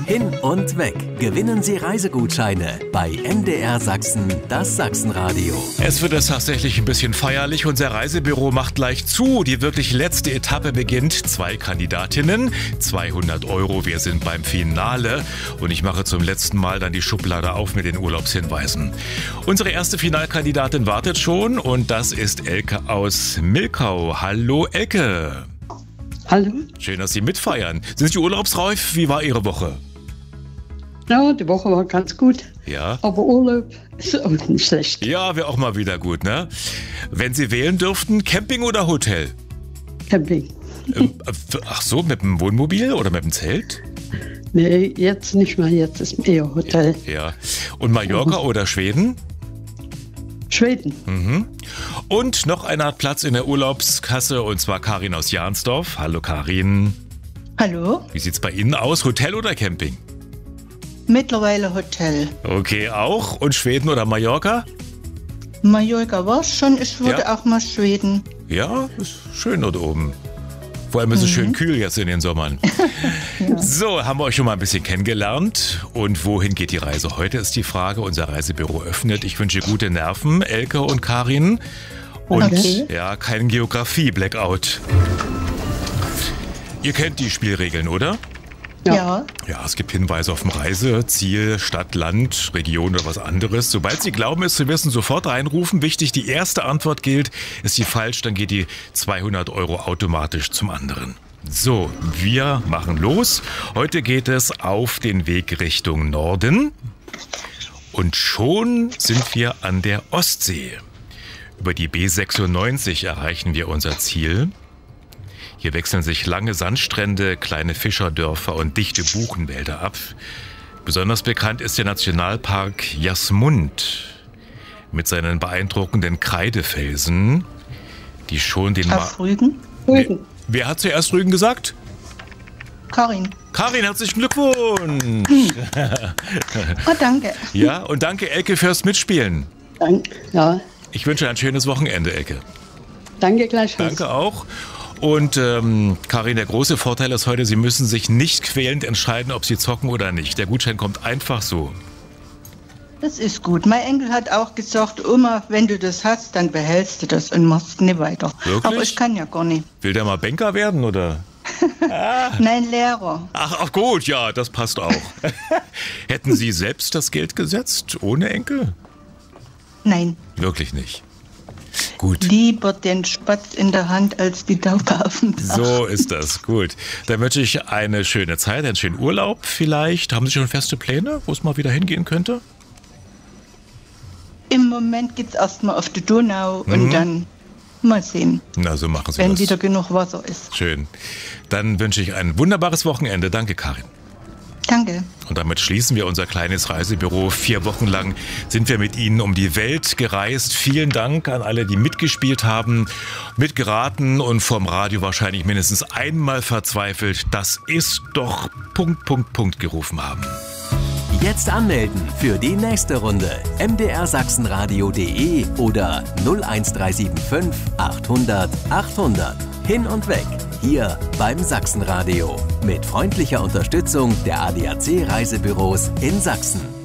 Hin und weg. Gewinnen Sie Reisegutscheine bei MDR Sachsen, das Sachsenradio. Es wird tatsächlich ein bisschen feierlich. Unser Reisebüro macht gleich zu. Die wirklich letzte Etappe beginnt. 2 Kandidatinnen, 200 €. Wir sind beim Finale. Und ich mache zum letzten Mal dann die Schublade auf mit den Urlaubshinweisen. Unsere erste Finalkandidatin wartet schon. Und das ist Elke aus Milkau. Hallo Elke. Hallo. Schön, dass Sie mitfeiern. Sind Sie urlaubsreif? Wie war Ihre Woche? Ja, die Woche war ganz gut. Ja. Aber Urlaub ist auch nicht schlecht. Ja, wäre auch mal wieder gut, ne? Wenn Sie wählen dürften, Camping oder Hotel? Camping. Ach so, mit dem Wohnmobil oder mit dem Zelt? Nee, jetzt nicht mehr. Jetzt ist eher Hotel. Ja. Und Mallorca oder Schweden? Schweden. Mhm. Und noch einer hat Platz in der Urlaubskasse, und zwar Karin aus Jahnsdorf. Hallo Karin. Hallo? Wie sieht's bei Ihnen aus? Hotel oder Camping? Mittlerweile Hotel. Okay, auch. Und Schweden oder Mallorca? Mallorca war es schon, ich würde auch mal Schweden. Ja, ist schön dort oben. Vor allem ist es schön kühl jetzt in den Sommern. Ja. So, haben wir euch schon mal ein bisschen kennengelernt. Und wohin geht die Reise heute, ist die Frage. Unser Reisebüro öffnet. Ich wünsche gute Nerven, Elke und Karin. Und ja, kein Geografie-Blackout. Ihr kennt die Spielregeln, oder? Ja. Ja, es gibt Hinweise auf dem Reiseziel, Stadt, Land, Region oder was anderes. Sobald Sie glauben, es zu wissen, sofort reinrufen. Wichtig, die erste Antwort gilt. Ist die falsch, dann geht die 200 € automatisch zum anderen. So, wir machen los. Heute geht es auf den Weg Richtung Norden. Und schon sind wir an der Ostsee. Über die B96 erreichen wir unser Ziel. Hier wechseln sich lange Sandstrände, kleine Fischerdörfer und dichte Buchenwälder ab. Besonders bekannt ist der Nationalpark Jasmund mit seinen beeindruckenden Kreidefelsen, die schon den... Auf Rügen? Rügen. Wer hat zuerst Rügen gesagt? Karin. Karin, herzlichen Glückwunsch! Oh, danke. Ja, und danke Elke fürs Mitspielen. Danke, ja. Ich wünsche ein schönes Wochenende, Elke. Danke gleichfalls. Danke auch. Und Karin, der große Vorteil ist heute, Sie müssen sich nicht quälend entscheiden, ob Sie zocken oder nicht. Der Gutschein kommt einfach so. Das ist gut. Mein Enkel hat auch gesagt, Oma, wenn du das hast, dann behältst du das und machst nicht weiter. Wirklich? Aber ich kann ja gar nicht. Will der mal Banker werden, oder? Nein, Lehrer. Ach gut, ja, das passt auch. Hätten Sie selbst das Geld gesetzt, ohne Enkel? Nein. Wirklich nicht. Gut. Lieber den Spatz in der Hand als die Taube auf dem Dach. So ist das, gut. Dann wünsche ich eine schöne Zeit, einen schönen Urlaub vielleicht. Haben Sie schon feste Pläne, wo es mal wieder hingehen könnte? Im Moment geht es erstmal auf die Donau und dann mal sehen. Na, so machen Sie wenn das. Wieder genug Wasser ist. Schön. Dann wünsche ich ein wunderbares Wochenende. Danke, Karin. Danke. Und damit schließen wir unser kleines Reisebüro. 4 Wochen lang sind wir mit Ihnen um die Welt gereist. Vielen Dank an alle, die mitgespielt haben, mitgeraten und vom Radio wahrscheinlich mindestens einmal verzweifelt, das ist doch ... gerufen haben. Jetzt anmelden für die nächste Runde. mdrsachsenradio.de oder 01375 800 800. Hin und weg. Hier beim Sachsenradio. Mit freundlicher Unterstützung der ADAC Reisebüros in Sachsen.